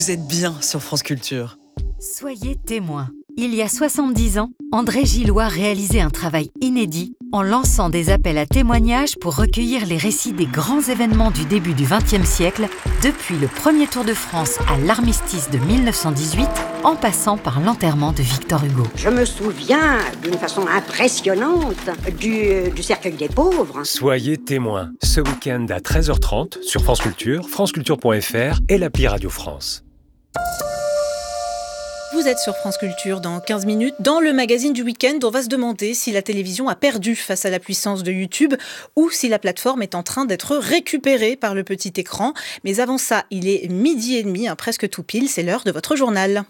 Vous êtes bien sur France Culture. Soyez témoins. Il y a 70 ans, André Gillois réalisait un travail inédit en lançant des appels à témoignages pour recueillir les récits des grands événements du début du XXe siècle, depuis le premier Tour de France à l'armistice de 1918, en passant par l'enterrement de Victor Hugo. Je me souviens d'une façon impressionnante du cercueil des pauvres. Soyez témoins, ce week-end à 13h30 sur France Culture, franceculture.fr et l'appli Radio France. Vous êtes sur France Culture dans 15 minutes. Dans le magazine du week-end, on va se demander si la télévision a perdu face à la puissance de YouTube ou si la plateforme est en train d'être récupérée par le petit écran. Mais avant ça, il est 12h30, presque tout pile, c'est l'heure de votre journal.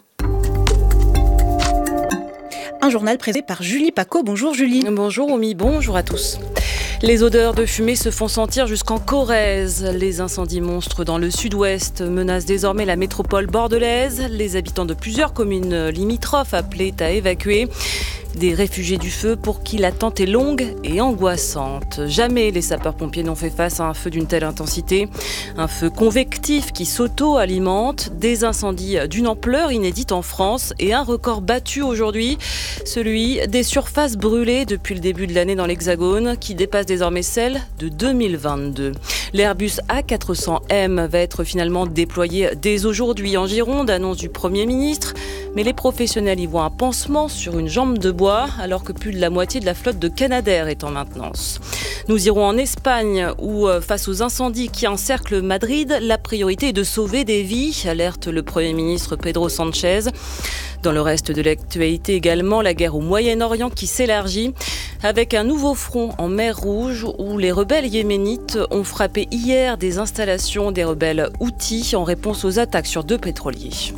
Un journal présenté par Julie Paco. Bonjour Julie. Bonjour Omi, bonjour à tous. Les odeurs de fumée se font sentir jusqu'en Corrèze. Les incendies monstres dans le sud-ouest menacent désormais la métropole bordelaise. Les habitants de plusieurs communes limitrophes appelés à évacuer. Des réfugiés du feu pour qui l'attente est longue et angoissante. Jamais les sapeurs-pompiers n'ont fait face à un feu d'une telle intensité. Un feu convectif qui s'auto-alimente, des incendies d'une ampleur inédite en France et un record battu aujourd'hui, celui des surfaces brûlées depuis le début de l'année dans l'Hexagone, qui dépasse désormais celle de 2022. L'Airbus A400M va être finalement déployé dès aujourd'hui en Gironde, annonce du Premier ministre. Mais les professionnels y voient un pansement sur une jambe de bois, alors que plus de la moitié de la flotte de Canadair est en maintenance. Nous irons en Espagne, où face aux incendies qui encerclent Madrid, la priorité est de sauver des vies, alerte le Premier ministre Pedro Sánchez. Dans le reste de l'actualité également, la guerre au Moyen-Orient qui s'élargit, avec un nouveau front en mer Rouge, où les rebelles yéménites ont frappé hier des installations des rebelles Houthis en réponse aux attaques sur 2 pétroliers.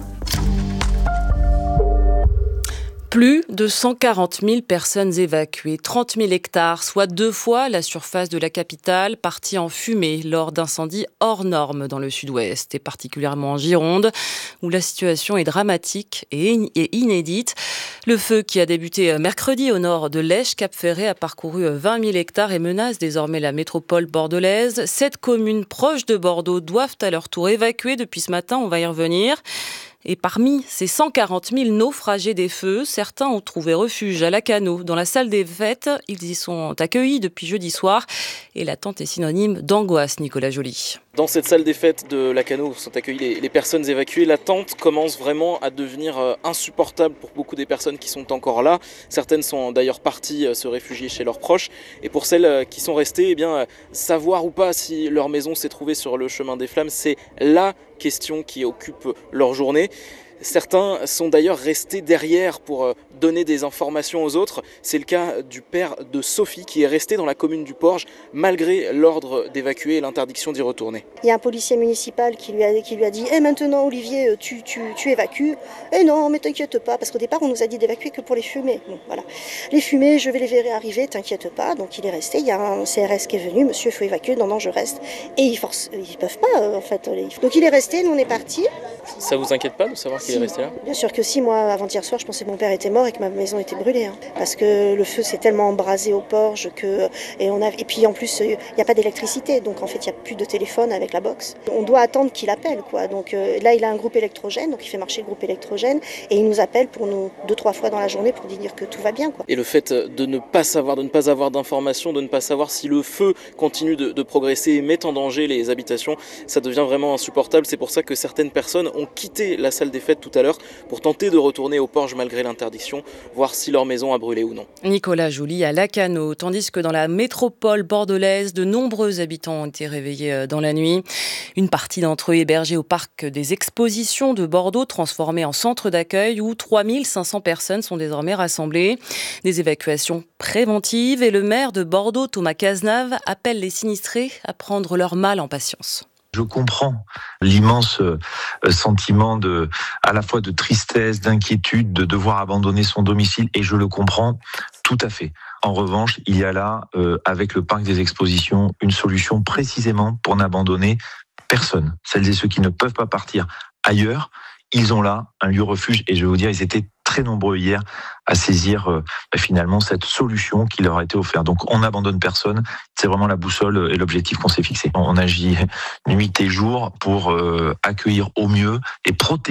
Plus de 140 000 personnes évacuées, 30 000 hectares, soit 2 fois la surface de la capitale, partie en fumée lors d'incendies hors normes dans le sud-ouest, et particulièrement en Gironde, où la situation est dramatique et inédite. Le feu qui a débuté mercredi au nord de Lèche, Cap-Ferré, a parcouru 20 000 hectares et menace désormais la métropole bordelaise. 7 communes proches de Bordeaux doivent à leur tour évacuer depuis ce matin, on va y revenir. Et parmi ces 140 000 naufragés des feux, certains ont trouvé refuge à Lacanau, dans la salle des fêtes. Ils y sont accueillis depuis jeudi soir. Et l'attente est synonyme d'angoisse, Nicolas Joly. Dans cette salle des fêtes de Lacanau où sont accueillies les personnes évacuées, l'attente commence vraiment à devenir insupportable pour beaucoup des personnes qui sont encore là. Certaines sont d'ailleurs parties se réfugier chez leurs proches. Et pour celles qui sont restées, savoir ou pas si leur maison s'est trouvée sur le chemin des flammes, c'est la question qui occupe leur journée. Certains sont d'ailleurs restés derrière pour donner des informations aux autres. C'est le cas du père de Sophie qui est resté dans la commune du Porge malgré l'ordre d'évacuer et l'interdiction d'y retourner. Il y a un policier municipal qui lui a dit maintenant Olivier, tu évacues. Et non, mais t'inquiète pas, parce qu'au départ on nous a dit d'évacuer que pour les fumées. Bon, voilà. Les fumées, je vais les verrai arriver, t'inquiète pas. Donc il est resté, il y a un CRS qui est venu, monsieur, il faut évacuer, non, je reste. Et ils peuvent pas en fait. Donc il est resté, nous on est partis. Ça vous inquiète pas de savoir qu'il est resté là ? Bien sûr que si, moi avant-hier soir je pensais que mon père était mort et que ma maison était brûlée. Parce que le feu s'est tellement embrasé au Porge et puis en plus il n'y a pas d'électricité, donc en fait il n'y a plus de téléphone avec la box. On doit attendre qu'il appelle quoi. Donc là il a un groupe électrogène, donc il fait marcher le groupe électrogène et il nous appelle pour nous 2-3 fois dans la journée pour dire que tout va bien quoi. Et le fait de ne pas savoir, de ne pas avoir d'informations, de ne pas savoir si le feu continue de progresser et met en danger les habitations, ça devient vraiment insupportable. C'est pour ça que certaines personnes ont quitté la salle des fêtes tout à l'heure pour tenter de retourner au Porge malgré l'interdiction, voir si leur maison a brûlé ou non. Nicolas Joly à Lacanau, tandis que dans la métropole bordelaise, de nombreux habitants ont été réveillés dans la nuit. Une partie d'entre eux hébergés au parc des expositions de Bordeaux, transformé en centre d'accueil où 3500 personnes sont désormais rassemblées. Des évacuations préventives et le maire de Bordeaux, Thomas Cazenave, appelle les sinistrés à prendre leur mal en patience. Je comprends l'immense sentiment à la fois de tristesse, d'inquiétude, de devoir abandonner son domicile, et je le comprends tout à fait. En revanche, il y a là, avec le parc des expositions, une solution précisément pour n'abandonner personne. Celles et ceux qui ne peuvent pas partir ailleurs, ils ont là un lieu refuge, et je vais vous dire, ils étaient très nombreux hier à saisir finalement cette solution qui leur a été offerte. Donc on n'abandonne personne, c'est vraiment la boussole et l'objectif qu'on s'est fixé. On agit nuit et jour pour accueillir au mieux et protéger